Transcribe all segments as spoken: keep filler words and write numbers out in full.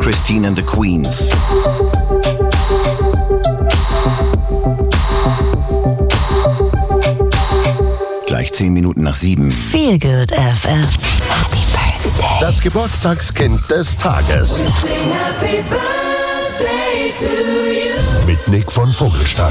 Christine and the Queens. Gleich zehn Minuten nach sieben. Feel Good F M. Happy Birthday. Das Geburtstagskind des Tages. Happy birthday to you. Mit Nick von Vogelstein.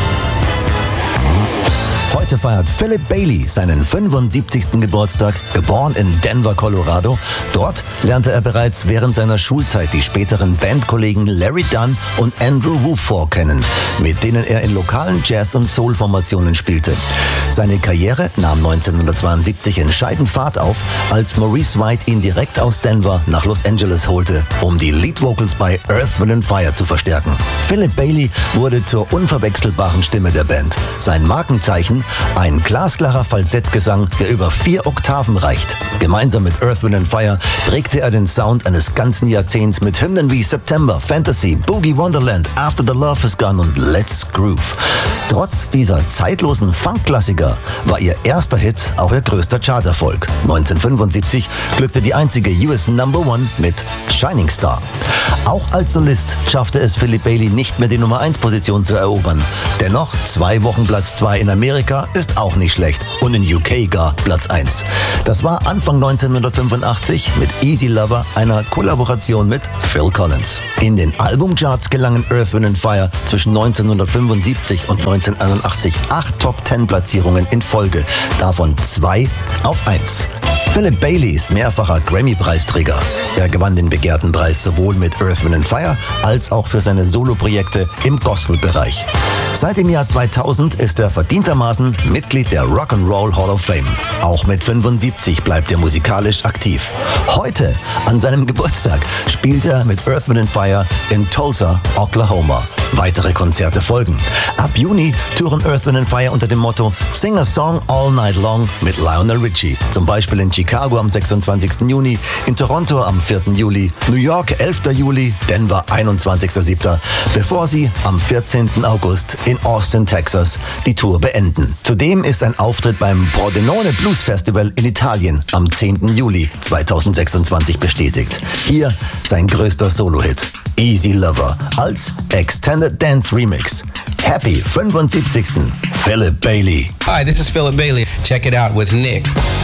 Heute feiert Philip Bailey seinen fünfundsiebzigsten Geburtstag, geboren in Denver, Colorado. Dort lernte er bereits während seiner Schulzeit die späteren Bandkollegen Larry Dunn und Andrew Wooford kennen, mit denen er in lokalen Jazz- und Soul-Formationen spielte. Seine Karriere nahm neunzehnhundertzweiundsiebzig entscheidend Fahrt auf, als Maurice White ihn direkt aus Denver nach Los Angeles holte, um die Lead-Vocals bei Earth, Wind and Fire zu verstärken. Philip Bailey wurde zur unverwechselbaren Stimme der Band. Sein Markenzeichen: ein glasklarer Falsettgesang, der über vier Oktaven reicht. Gemeinsam mit Earth, Wind and Fire prägte er den Sound eines ganzen Jahrzehnts mit Hymnen wie September, Fantasy, Boogie Wonderland, After the Love is Gone und Let's Groove. Trotz dieser zeitlosen Funk-Klassiker war ihr erster Hit auch ihr größter Charterfolg. neunzehnhundertfünfundsiebzig glückte die einzige U S Number One mit Shining Star. Auch als Solist schaffte es Philip Bailey nicht mehr, die Nummer eins Position zu erobern. Dennoch zwei Wochen Platz zwei in Amerika ist auch nicht schlecht und in U K gar Platz eins. Das war Anfang neunzehnhundertfünfundachtzig mit Easy Lover, einer Kollaboration mit Phil Collins. In den Albumcharts gelangen Earth, Wind and Fire zwischen neunzehnhundertfünfundsiebzig und neunzehnhunderteinundachtzig acht Top-Ten-Platzierungen in Folge, davon zwei auf eins. Philip Bailey ist mehrfacher Grammy-Preisträger. Er gewann den begehrten Preis sowohl mit Earth, Wind and Fire als auch für seine Soloprojekte im Gospel-Bereich. Seit dem Jahr zweitausend ist er verdientermaßen Mitglied der Rock'n'Roll Hall of Fame. Auch mit fünfundsiebzig bleibt er musikalisch aktiv. Heute, an seinem Geburtstag, spielt er mit Earth, Wind and Fire in Tulsa, Oklahoma. Weitere Konzerte folgen. Ab Juni touren Earth, Wind and Fire unter dem Motto Sing a Song All Night Long mit Lionel Richie. Zum Beispiel in Chicago am sechsundzwanzigsten Juni, in Toronto am vierten Juli, New York elften Juli, Denver einundzwanzigsten siebten, bevor sie am vierzehnten August in Austin, Texas die Tour beenden. Zudem ist ein Auftritt beim Pordenone Blues Festival in Italien am zehnten Juli zweitausendsechsundzwanzig bestätigt. Hier sein größter Solo-Hit, Easy Lover, als Extended Dance Remix. Happy fünfundsiebzigsten Philip Bailey. Hi, this is Philip Bailey. Check it out with Nick.